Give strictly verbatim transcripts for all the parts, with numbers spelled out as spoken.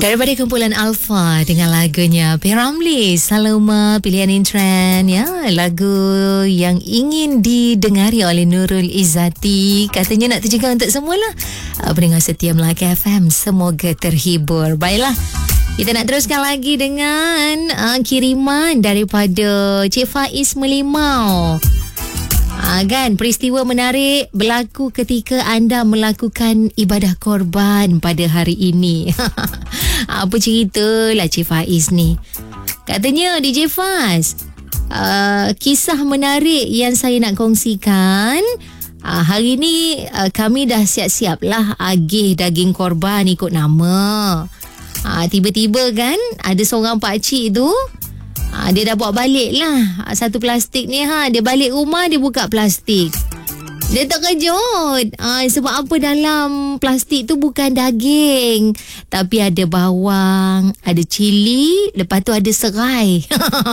Daripada kumpulan Alpha dengan lagunya P. Ramlee, Saloma, pilihan in trend ya, lagu yang ingin didengari oleh Nurul Izzati. Katanya nak tujukan untuk semualah uh, pendengar setia Melaka F M, semoga terhibur. Baiklah, kita nak teruskan lagi dengan uh, kiriman daripada Cik Faiz Melimau. Ha, kan, peristiwa menarik berlaku ketika anda melakukan ibadah korban pada hari ini. Apa cerita lah Cik Faiz ni? Katanya D J Faz, uh, kisah menarik yang saya nak kongsikan. Uh, hari ni uh, kami dah siap-siap lah agih daging korban ikut nama. Uh, tiba-tiba kan ada seorang pakcik tu, Ha, dia dah bawa balik lah satu plastik ni. Ha, dia balik rumah, dia buka plastik. Dia terkejut. Ha, sebab apa dalam plastik tu bukan daging, tapi ada bawang, ada cili, lepas tu ada serai.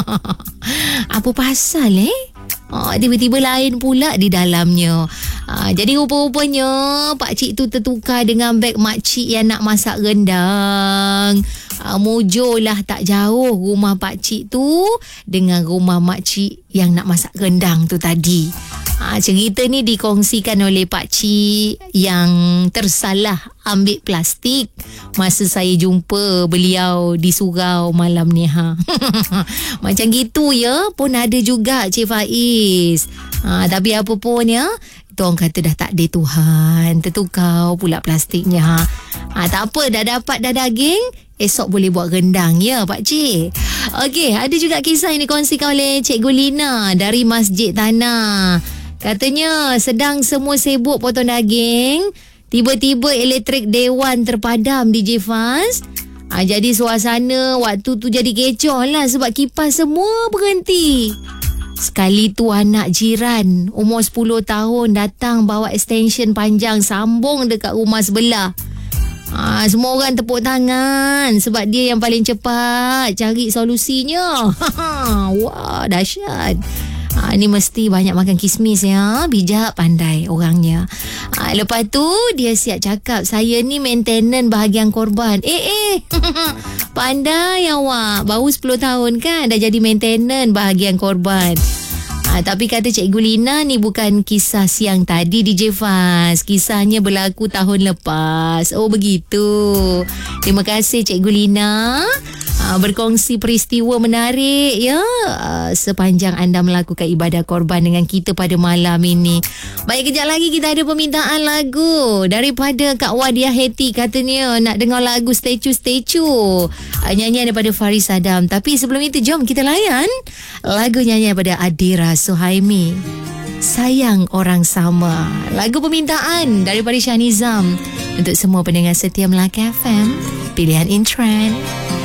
Apa pasal eh? Ha, tiba-tiba lain pula di dalamnya. Ha, jadi rupa-rupanya pakcik tu tertukar dengan beg makcik yang nak masak rendang. Ha, mujur lah tak jauh rumah pakcik tu dengan rumah makcik yang nak masak rendang tu tadi. Ha, cerita ni dikongsikan oleh pakcik yang tersalah ambil plastik masa saya jumpa beliau di surau malam ni. Ha. Macam gitu ya, pun ada juga Cik Faiz. Ha, tapi apa pun ya, tu orang kata dah tak ada Tuhan, tertukar pula plastiknya. Ha. Ha, tak apa, dah dapat dah daging, esok boleh buat rendang ya pakcik. Okey, ada juga kisah yang dikongsikan oleh Cikgu Lina dari Masjid Tanah. Katanya sedang semua sibuk potong daging, tiba-tiba elektrik dewan terpadam D J Faz. Ha, jadi suasana waktu tu jadi kecoh lah sebab kipas semua berhenti. Sekali tu anak jiran umur sepuluh tahun datang bawa extension panjang sambung dekat rumah sebelah. Ha, semua orang tepuk tangan sebab dia yang paling cepat cari solusinya. Wah, dahsyat. Ha, ni mesti banyak makan kismis ya. Bijak, pandai orangnya. Ha, lepas tu dia siap cakap, saya ni maintenance bahagian korban. Eh eh pandai awak. Baru sepuluh tahun kan dah jadi maintenance bahagian korban. Ha, tapi kata Cikgu Lina, ni bukan kisah siang tadi D J Faz. Kisahnya berlaku tahun lepas. Oh begitu. Terima kasih Cikgu Lina. Ha, berkongsi peristiwa menarik ya, uh, sepanjang anda melakukan ibadah korban dengan kita pada malam ini. Baik, kejap lagi kita ada permintaan lagu daripada Kak Wadia Heti. Katanya nak dengar lagu Statue-Statue, uh, nyanyian daripada Faris Adam. Tapi sebelum itu jom kita layan lagu nyanyian daripada Adira Suhaimi, Sayang Orang Sama. Lagu permintaan daripada Syanizam untuk semua pendengar setia Melaka F M, pilihan in trend.